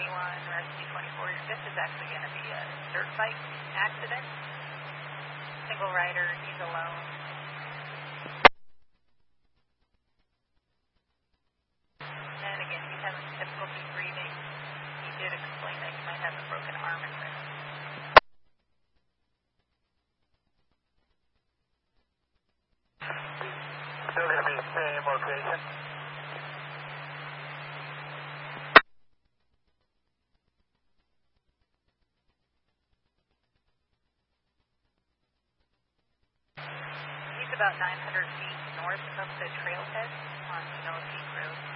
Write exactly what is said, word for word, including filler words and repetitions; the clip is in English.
twenty-one, Rescue twenty-four. This is actually going to be a dirt bike accident. Single rider, he's alone. And again, he's having difficulty breathing. He did explain that he might have a broken arm and wrist. Still going to be the same location. He's about nine hundred feet north of the trailhead on Snow Peak Road.